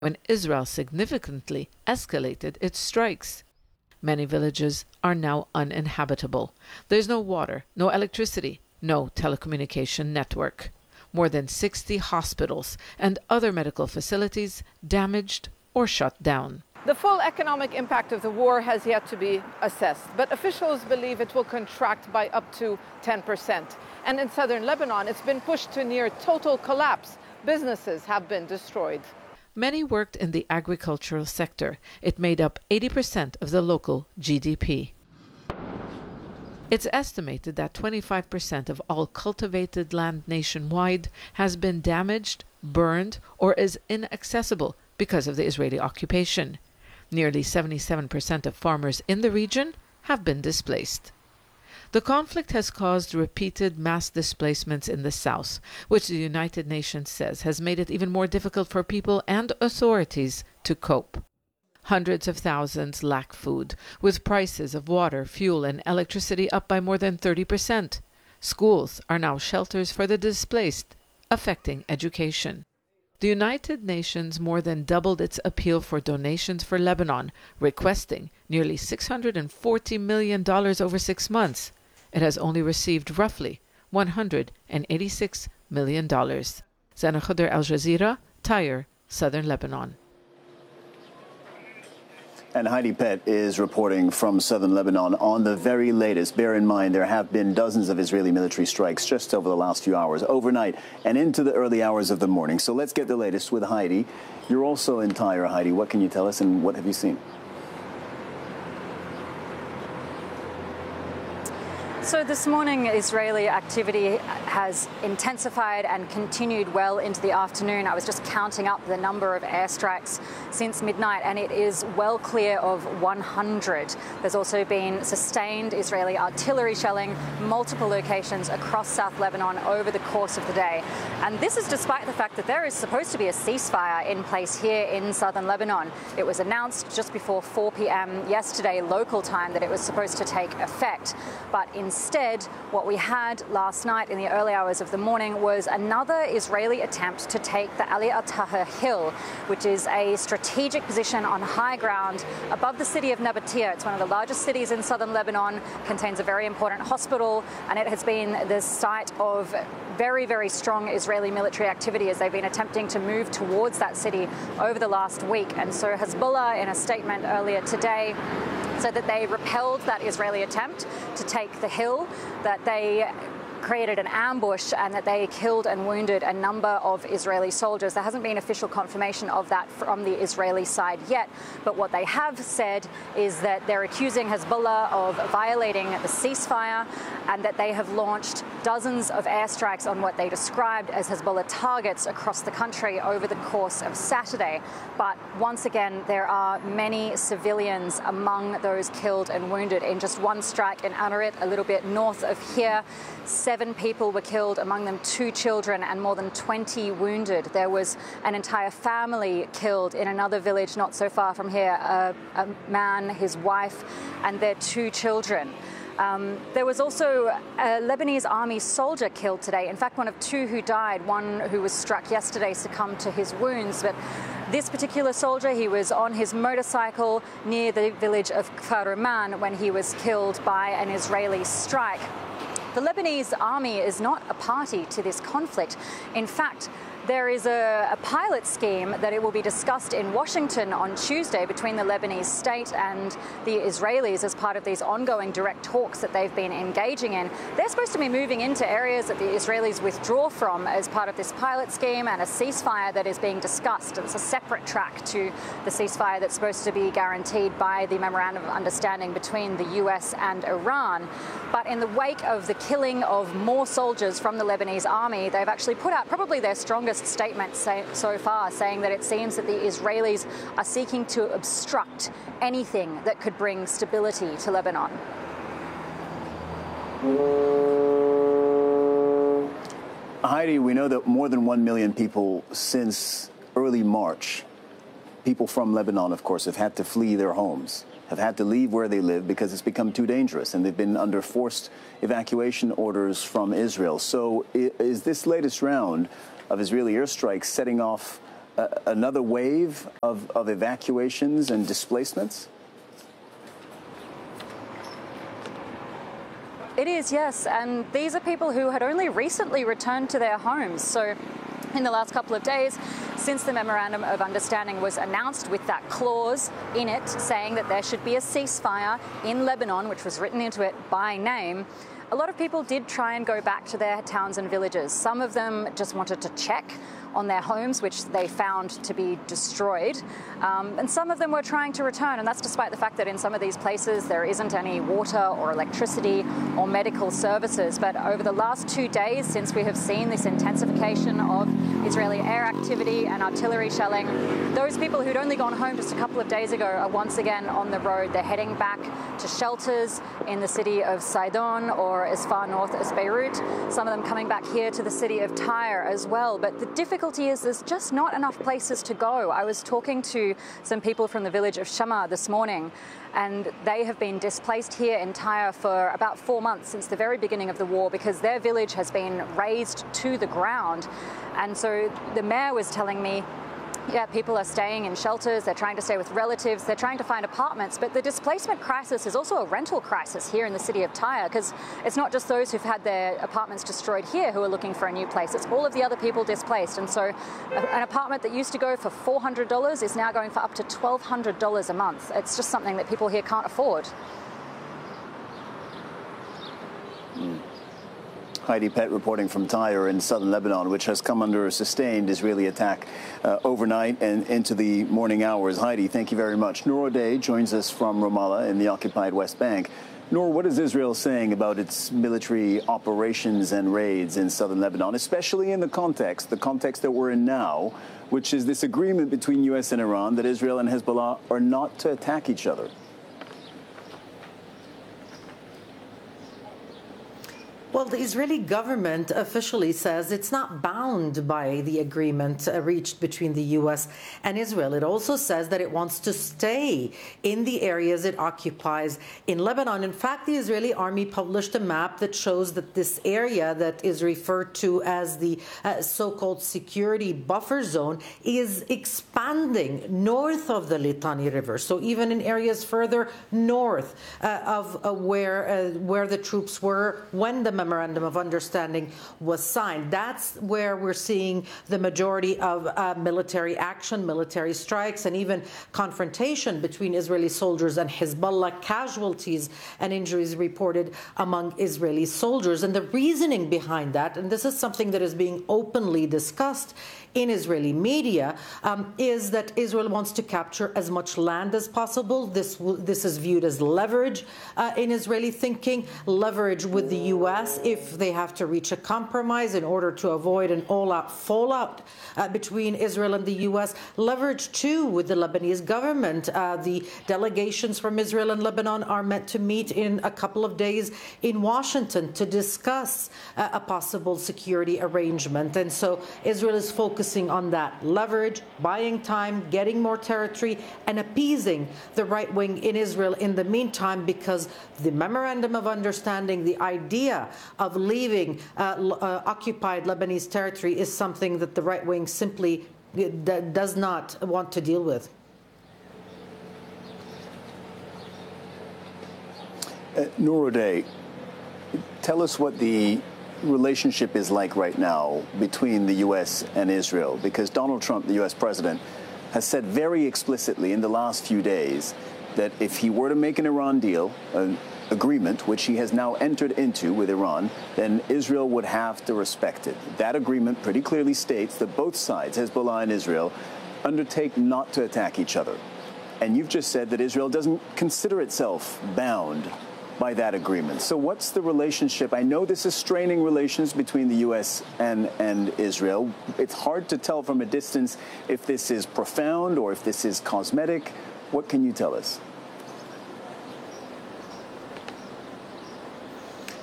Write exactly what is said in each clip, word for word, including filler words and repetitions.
when Israel significantly escalated its strikes. Many villages are now uninhabitable. There's no water, no electricity, no telecommunication network. More than sixty hospitals and other medical facilities damaged or shut down. The full economic impact of the war has yet to be assessed, but officials believe it will contract by up to ten percent. And in southern Lebanon, it's been pushed to near total collapse. Businesses have been destroyed. Many worked in the agricultural sector. It made up eighty percent of the local G D P. It's estimated that twenty-five percent of all cultivated land nationwide has been damaged, burned, or is inaccessible because of the Israeli occupation. Nearly seventy-seven percent of farmers in the region have been displaced. The conflict has caused repeated mass displacements in the south, which the United Nations says has made it even more difficult for people and authorities to cope. Hundreds of thousands lack food, with prices of water, fuel, and electricity up by more than thirty percent. Schools are now shelters for the displaced, affecting education. The United Nations more than doubled its appeal for donations for Lebanon, requesting nearly six hundred forty million dollars over six months. It has only received roughly one hundred eighty-six million dollars. Zana Khuder, Al Jazeera, Tyre, Southern Lebanon. And Heidi Pett is reporting from southern Lebanon on the very latest. Bear in mind, there have been dozens of Israeli military strikes just over the last few hours, overnight and into the early hours of the morning. So let's get the latest with Heidi. You're also in Tyre, Heidi. What can you tell us and what have you seen? So this morning, Israeli activity has intensified and continued well into the afternoon. I was just counting up the number of airstrikes since midnight, and it is well clear of one hundred. There's also been sustained Israeli artillery shelling multiple locations across South Lebanon over the course of the day. And this is despite the fact that there is supposed to be a ceasefire in place here in southern Lebanon. It was announced just before four p m yesterday local time that it was supposed to take effect. But instead, what we had last night in the early hours of the morning was another Israeli attempt to take the Ali al-Taher Hill, which is a strategic position on high ground above the city of Nabatea. It's one of the largest cities in southern Lebanon, contains a very important hospital, and it has been the site of very, very strong Israeli military activity as they've been attempting to move towards that city over the last week. And so Hezbollah, in a statement earlier today, said that they repelled that Israeli attempt to take the hill, that they created an ambush and that they killed and wounded a number of Israeli soldiers. There hasn't been official confirmation of that from the Israeli side yet, but what they have said is that they're accusing Hezbollah of violating the ceasefire and that they have launched dozens of airstrikes on what they described as Hezbollah targets across the country over the course of Saturday. But once again, there are many civilians among those killed and wounded. In just one strike in Anarit, a little bit north of here, seven people were killed, among them two children, and more than twenty wounded. There was an entire family killed in another village not so far from here, a, a man, his wife, and their two children. Um, there was also a Lebanese army soldier killed today. In fact, one of two who died. One who was struck yesterday succumbed to his wounds. But this particular soldier, he was on his motorcycle near the village of Kfar Ruman when he was killed by an Israeli strike. The Lebanese army is not a party to this conflict. In fact, there is a, a pilot scheme that it will be discussed in Washington on Tuesday between the Lebanese state and the Israelis as part of these ongoing direct talks that they've been engaging in. They're supposed to be moving into areas that the Israelis withdraw from as part of this pilot scheme and a ceasefire that is being discussed. It's a separate track to the ceasefire that's supposed to be guaranteed by the Memorandum of Understanding between the U S and Iran. But in the wake of the killing of more soldiers from the Lebanese army, they've actually put out probably their strongest statement say, so far, saying that it seems that the Israelis are seeking to obstruct anything that could bring stability to Lebanon. Heidi, we know that more than one million people since early March, people from Lebanon, of course, have had to flee their homes, have had to leave where they live because it's become too dangerous, and they've been under forced evacuation orders from Israel. So is this latest round of Israeli airstrikes setting off uh, another wave of, of evacuations and displacements? It is, yes, and these are people who had only recently returned to their homes. So in the last couple of days, since the Memorandum of Understanding was announced with that clause in it saying that there should be a ceasefire in Lebanon, which was written into it by name, a lot of people did try and go back to their towns and villages. Some of them just wanted to check on their homes, which they found to be destroyed. Um, and some of them were trying to return, and that's despite the fact that in some of these places there isn't any water or electricity or medical services. But over the last two days, since we have seen this intensification of Israeli air activity and artillery shelling, those people who'd only gone home just a couple of days ago are once again on the road. They're heading back to shelters in the city of Sidon or as far north as Beirut. Some of them coming back here to the city of Tyre as well. But the difficulty is there's just not enough places to go. I was talking to some people from the village of Shama this morning, and they have been displaced here in Tyre for about four months since the very beginning of the war because their village has been razed to the ground. And so the mayor was telling me, yeah, people are staying in shelters, they're trying to stay with relatives, they're trying to find apartments, but the displacement crisis is also a rental crisis here in the city of Tyre, because it's not just those who've had their apartments destroyed here who are looking for a new place, it's all of the other people displaced. And so an apartment that used to go for four hundred dollars is now going for up to twelve hundred dollars a month. It's just something that people here can't afford. Mm. Heidi Pett reporting from Tyre in southern Lebanon, which has come under a sustained Israeli attack uh, overnight and into the morning hours. Heidi, thank you very much. Noor O'Day joins us from Ramallah in the occupied West Bank. Noor, what is Israel saying about its military operations and raids in southern Lebanon, especially in the context, the context that we're in now, which is this agreement between U S and Iran that Israel and Hezbollah are not to attack each other? Well, the Israeli government officially says it's not bound by the agreement uh, reached between the U S and Israel. It also says that it wants to stay in the areas it occupies in Lebanon. In fact, the Israeli army published a map that shows that this area that is referred to as the uh, so-called security buffer zone is expanding north of the Litani River. So even in areas further north uh, of uh, where, uh, where the troops were when the Memorandum of Understanding was signed. That's where we're seeing the majority of uh, military action, military strikes, and even confrontation between Israeli soldiers and Hezbollah, casualties and injuries reported among Israeli soldiers. And the reasoning behind that, and this is something that is being openly discussed in Israeli media, um, is that Israel wants to capture as much land as possible. This, this is viewed as leverage uh, in Israeli thinking, leverage with the U S if they have to reach a compromise in order to avoid an all-out fallout uh, between Israel and the U S. Leverage, too, with the Lebanese government. Uh, the delegations from Israel and Lebanon are meant to meet in a couple of days in Washington to discuss uh, a possible security arrangement. And so Israel is focusing on that leverage, buying time, getting more territory, and appeasing the right wing in Israel in the meantime, because the Memorandum of Understanding, the idea of leaving uh, uh, occupied Lebanese territory, is something that the right wing simply d- does not want to deal with. Uh, Noor O'Day, tell us what the relationship is like right now between the U S and Israel, because Donald Trump, the U S president, has said very explicitly in the last few days that if he were to make an Iran deal, an agreement, which he has now entered into with Iran, then Israel would have to respect it. That agreement pretty clearly states that both sides, Hezbollah and Israel, undertake not to attack each other. And you've just said that Israel doesn't consider itself bound by that agreement. So what's the relationship? I know this is straining relations between the U S and, and Israel. It's hard to tell from a distance if this is profound or if this is cosmetic. What can you tell us?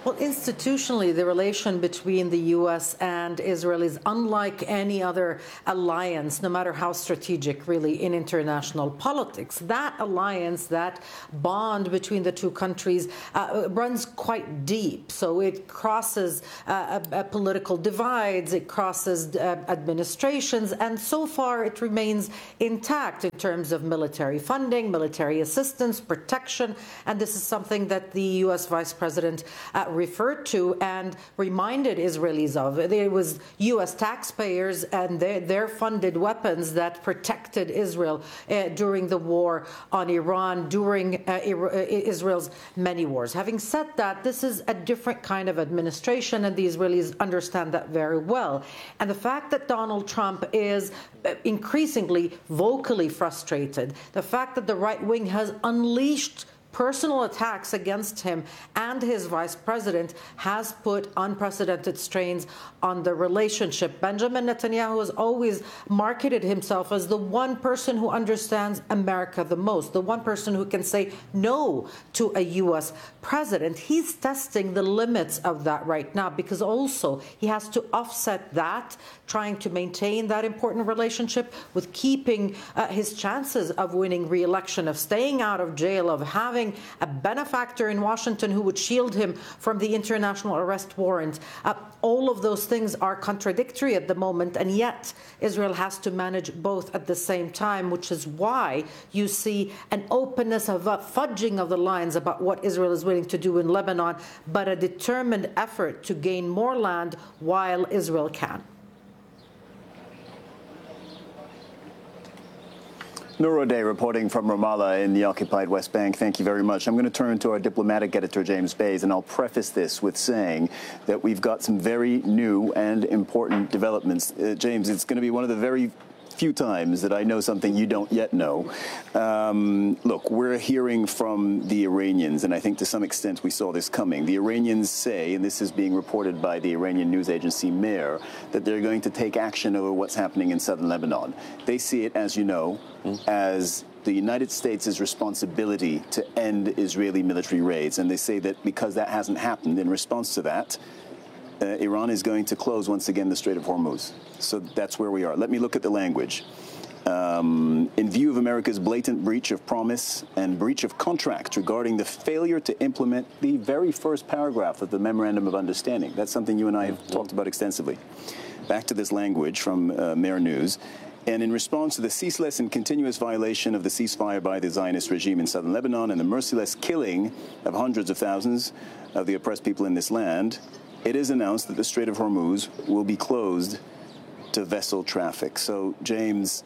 Well, institutionally, the relation between the U S and Israel is unlike any other alliance, no matter how strategic, really, in international politics. That alliance, that bond between the two countries uh, runs quite deep. So it crosses uh, a, a political divides, it crosses uh, administrations, and so far it remains intact in terms of military funding, military assistance, protection, and this is something that the U S Vice President uh, referred to and reminded Israelis of. It was U S taxpayers and their, their funded weapons that protected Israel uh, during the war on Iran, during uh, Israel's many wars. Having said that, this is a different kind of administration, and the Israelis understand that very well. And the fact that Donald Trump is increasingly vocally frustrated, the fact that the right wing has unleashed personal attacks against him and his vice president has put unprecedented strains on the relationship. Benjamin Netanyahu has always marketed himself as the one person who understands America the most, the one person who can say no to a U S president. He's testing the limits of that right now, because also he has to offset that, trying to maintain that important relationship with keeping uh, his chances of winning re-election, of staying out of jail, of having a benefactor in Washington who would shield him from the international arrest warrant. Uh, all of those things are contradictory at the moment, and yet Israel has to manage both at the same time, which is why you see an openness of a fudging of the lines about what Israel is willing to do in Lebanon, but a determined effort to gain more land while Israel can. Noor O'Day reporting from Ramallah in the occupied West Bank. Thank you very much. I'm going to turn to our diplomatic editor, James Bays, and I'll preface this with saying that we've got some very new and important developments. Uh, James, it's going to be one of the very few times that I know something you don't yet know. Um, look, we're hearing from the Iranians, and I think to some extent we saw this coming. The Iranians say, and this is being reported by the Iranian news agency Mehr, that they're going to take action over what's happening in southern Lebanon. They see it, as you know, mm. as the United States' responsibility to end Israeli military raids. And they say that because that hasn't happened, in response to that, uh, Iran is going to close once again the Strait of Hormuz. So that's where we are. Let me look at the language. Um, in view of America's blatant breach of promise and breach of contract regarding the failure to implement the very first paragraph of the Memorandum of Understanding. That's something you and I have mm-hmm. talked about extensively. Back to this language from uh, Mehr News. And in response to the ceaseless and continuous violation of the ceasefire by the Zionist regime in southern Lebanon and the merciless killing of hundreds of thousands of the oppressed people in this land, it is announced that the Strait of Hormuz will be closed to vessel traffic. So, James,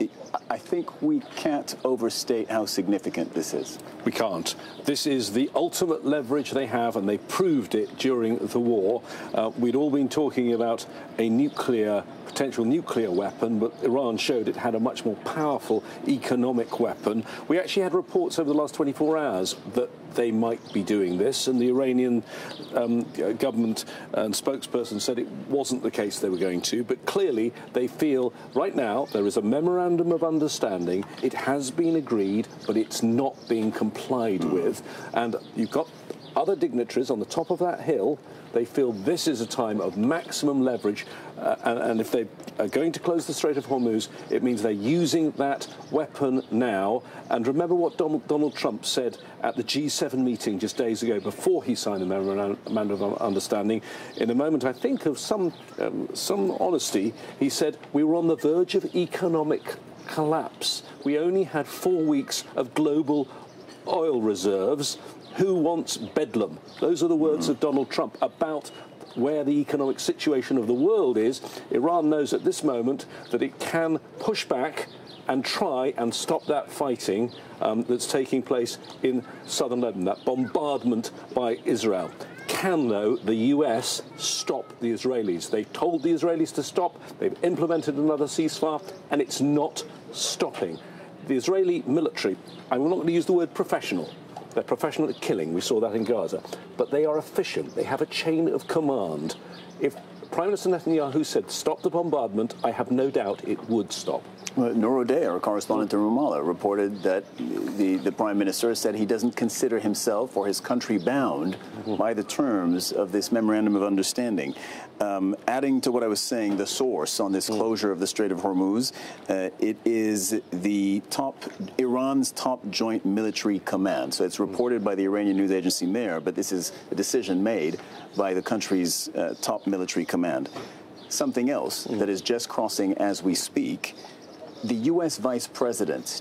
I think we can't overstate how significant this is. We can't. This is the ultimate leverage they have, and they proved it during the war. Uh, we'd all been talking about a nuclear, potential nuclear weapon, but Iran showed it had a much more powerful economic weapon. We actually had reports over the last twenty-four hours that they might be doing this, and the Iranian um, government and spokesperson said it wasn't the case they were going to, but clearly they feel right now there is a memorandum of understanding. It has been agreed, but it's not being complied with, and you've got other dignitaries on the top of that hill. They feel this is a time of maximum leverage, uh, and, and if they are going to close the Strait of Hormuz, it means they're using that weapon now. And remember what Donald, Donald Trump said at the G seven meeting just days ago before he signed the Memorandum of Understanding. In a moment, I think, of some, um, some honesty, he said, we were on the verge of economic collapse. We only had four weeks of global oil reserves. Who wants bedlam? Those are the words of Donald Trump about where the economic situation of the world is. Iran knows at this moment that it can push back and try and stop that fighting um, that's taking place in southern Lebanon, that bombardment by Israel. Can, though, the U S stop the Israelis? They've told the Israelis to stop. They've implemented another ceasefire, and it's not stopping. The Israeli military, I'm not going to use the word professional. They're professional at killing. We saw that in Gaza. But they are efficient. They have a chain of command. If Prime Minister Netanyahu said stop the bombardment, I have no doubt it would stop. Well, Noor O'Day, our correspondent in Ramallah, reported that the, the Prime Minister said he doesn't consider himself or his country bound mm-hmm. by the terms of this Memorandum of Understanding. Um, adding to what I was saying, the source on this closure of the Strait of Hormuz, uh, it is the top, Iran's top joint military command. So it's reported by the Iranian news agency Mehr, but this is a decision made by the country's uh, top military command. Something else mm. that is just crossing as we speak. The U S Vice President